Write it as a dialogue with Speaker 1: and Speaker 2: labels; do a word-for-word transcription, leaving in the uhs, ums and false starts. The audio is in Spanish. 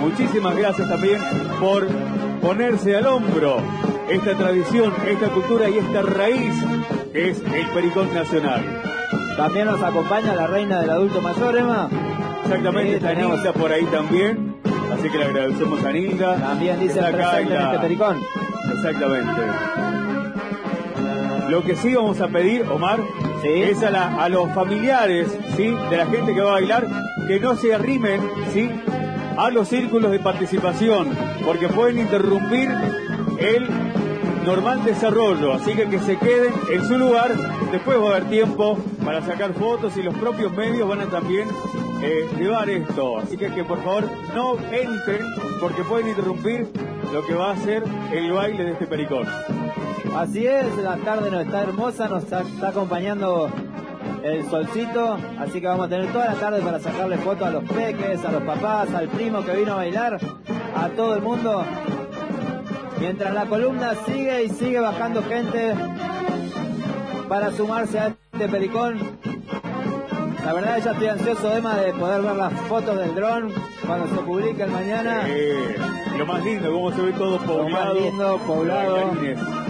Speaker 1: muchísimas gracias también por ponerse al hombro esta tradición, esta cultura y esta raíz que es el Pericón Nacional.
Speaker 2: También nos acompaña la reina del adulto mayor, Emma.
Speaker 1: Exactamente,
Speaker 2: Sí,
Speaker 1: está
Speaker 2: tenemos...
Speaker 1: Nilda por ahí también, así que le agradecemos a Nilda.
Speaker 2: También dice acá en la... este Pericón.
Speaker 1: Exactamente. Lo que sí vamos a pedir, Omar, ¿sí? es a, la, a los familiares, ¿sí? de la gente que va a bailar, que no se arrimen, ¿sí? a los círculos de participación, porque pueden interrumpir el normal desarrollo, así que que se queden en su lugar. Después va a haber tiempo para sacar fotos y los propios medios van a también eh, llevar esto, así que que por favor no entren porque pueden interrumpir lo que va a ser el baile de este Pericón.
Speaker 2: Así es, la tarde nos está hermosa, nos está, está acompañando el solcito, así que vamos a tener toda la tarde para sacarle fotos a los peques, a los papás, al primo que vino a bailar, a todo el mundo. Mientras la columna sigue y sigue bajando gente para sumarse a este Pericón. La verdad ya estoy ansioso, Emma, de poder ver las fotos del dron cuando se publique el mañana.
Speaker 1: Eh, lo más lindo, cómo se ve todo poblado.
Speaker 2: Lo más lindo, poblado.